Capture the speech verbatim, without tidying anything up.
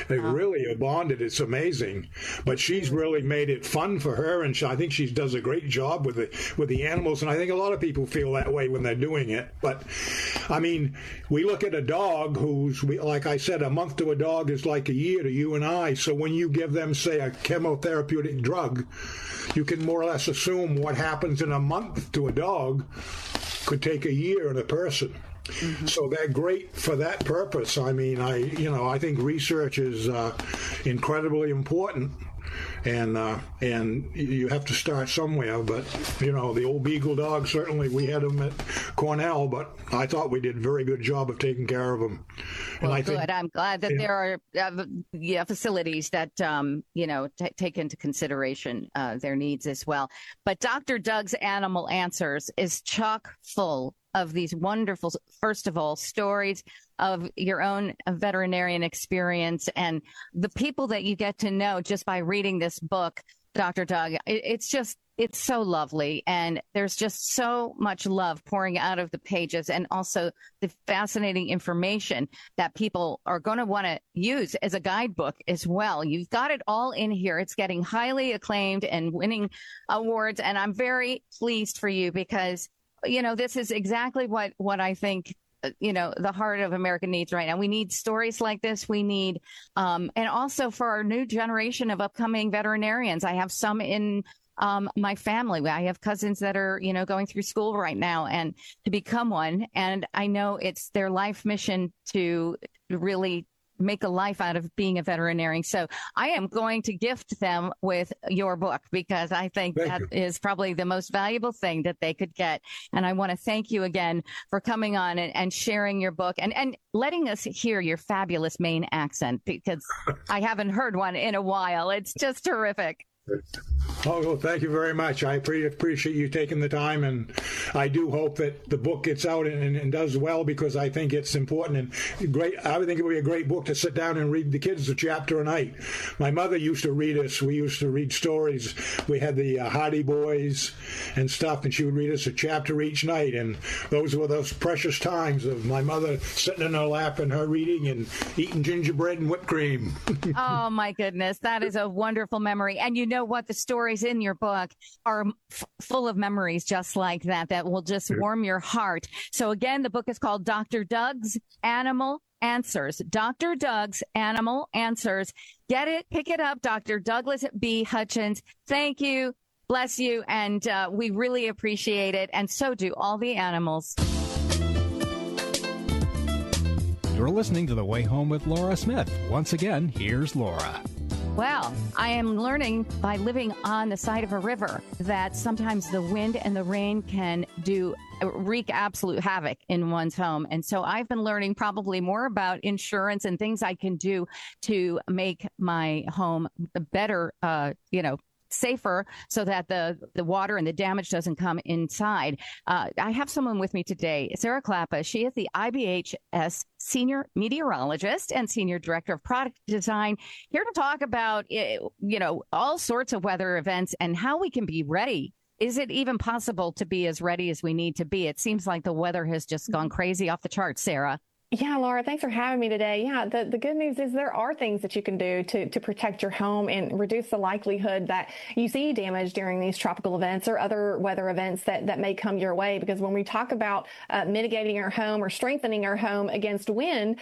they really are bonded. It's amazing. But she's really made it fun for her, and she, I think she does a great job with it with the animals. And I think a lot of people feel that way when they're doing it. But I mean, we look at a dog who's, like I said, a month to a dog is like a year to you and I. So when you give them, say, a chemotherapeutic drug, you can more or less assume what happens in a month to a dog could take a year in a person. Mm-hmm. So they're great for that purpose. I mean, I you know I think research is uh, incredibly important, and uh, and you have to start somewhere. But you know, the old Beagle dog, certainly we had him at Cornell, but I thought we did a very good job of taking care of him. Well, and I good. think, I'm glad that yeah. there are uh, yeah, facilities that um, you know t- take into consideration uh, their needs as well. But Doctor Doug's Animal Answers is chock full of these wonderful, first of all, stories of your own veterinarian experience and the people that you get to know just by reading this book, Doctor Doug. It, it's just, it's so lovely. And there's just so much love pouring out of the pages, and also the fascinating information that people are going to want to use as a guidebook as well. You've got it all in here. It's getting highly acclaimed and winning awards. And I'm very pleased for you because you know, this is exactly what, what I think, you know, the heart of America needs right now. We need stories like this. We need, um, and also for our new generation of upcoming veterinarians. I have some in um, my family. I have cousins that are, you know, going through school right now and to become one. And I know it's their life mission to really make a life out of being a veterinarian. So I am going to gift them with your book because I think Thank that you. is probably the most valuable thing that they could get. And I want to thank you again for coming on and, and sharing your book and, and letting us hear your fabulous Maine accent, because I haven't heard one in a while. It's just terrific. Oh, well, thank you very much. I pre- appreciate you taking the time, and I do hope that the book gets out and, and, and does well, because I think it's important and great. I would think it would be a great book to sit down and read the kids a chapter a night. My mother used to read us. We used to read stories. We had the uh, Hardy Boys and stuff, and she would read us a chapter each night. And those were those precious times of my mother sitting in her lap and her reading and eating gingerbread and whipped cream. Oh, my goodness. That is a wonderful memory. And you know what? The stories in your book are f- full of memories just like that, that will just warm your heart. So again, the book is called Doctor Doug's Animal Answers. Doctor Doug's Animal Answers. Get it, pick it up. Doctor Douglas B. Hutchins. Thank you. Bless you. And uh, we really appreciate it. And so do all the animals. You're listening to The Way Home with Laura Smith. Once again, here's Laura. Well, I am learning by living on the side of a river that sometimes the wind and the rain can do wreak absolute havoc in one's home. And so I've been learning probably more about insurance and things I can do to make my home better, uh, you know, safer, so that the, the water and the damage doesn't come inside. Uh, I have someone with me today, Sarah Klappa. She is the I B H S Senior Meteorologist and Senior Director of Product Design, here to talk about, you know, all sorts of weather events and how we can be ready. Is it even possible to be as ready as we need to be? It seems like the weather has just gone crazy off the charts, Sarah. Yeah, Laura, thanks for having me today. Yeah, the, the good news is there are things that you can do to, to protect your home and reduce the likelihood that you see damage during these tropical events or other weather events that, that may come your way. Because when we talk about uh, mitigating our home or strengthening our home against wind,